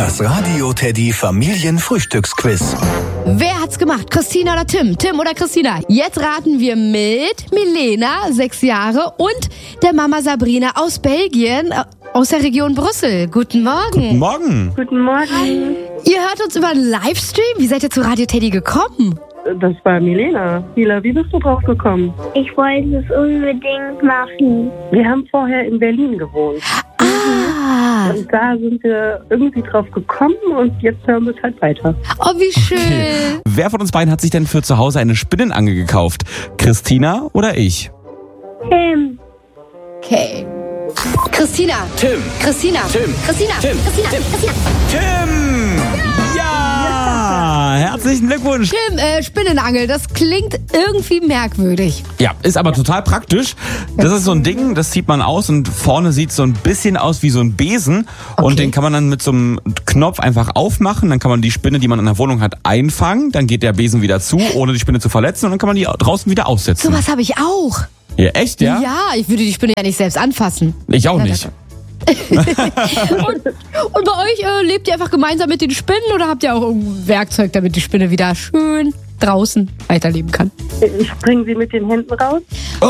Das Radio Teddy Familienfrühstücksquiz. Wer hat's gemacht? Christina oder Tim? Tim oder Christina? Jetzt raten wir mit Milena, 6 Jahre, und der Mama Sabrina aus Belgien, aus der Region Brüssel. Guten Morgen. Guten Morgen. Guten Morgen. Ihr hört uns über einen Livestream. Wie seid ihr zu Radio Teddy gekommen? Das war Milena. Mila, wie bist du drauf gekommen? Ich wollte es unbedingt machen. Wir haben vorher in Berlin gewohnt. Ah, Und da sind wir irgendwie drauf gekommen und jetzt hören wir es halt weiter. oh wie schön. Wer von uns beiden hat sich denn für zu Hause eine Spinnenangel gekauft? Christina oder ich? Tim. Okay. Christina. Tim. Christina. Tim. Christina. Tim. Christina. Christina. Tim! Ja! Herzlichen Glückwunsch! Tim, Spinnenangel, das klingt irgendwie merkwürdig. Ja, ist aber total praktisch. Das ist so ein Ding, das zieht man aus und vorne sieht so ein bisschen aus wie so ein Besen. Okay. Und den kann man dann mit so einem Knopf einfach aufmachen. Dann kann man die Spinne, die man in der Wohnung hat, einfangen. Dann geht der Besen wieder zu, ohne die Spinne zu verletzen. Und dann kann man die draußen wieder aussetzen. Sowas habe ich auch. Ja, echt, ja? Ja, ich würde die Spinne ja nicht selbst anfassen. Ich auch nicht. Und bei euch lebt ihr einfach gemeinsam mit den Spinnen oder habt ihr auch irgendein Werkzeug, damit die Spinne wieder schön draußen weiterleben kann? Ich bringe sie mit den Händen raus.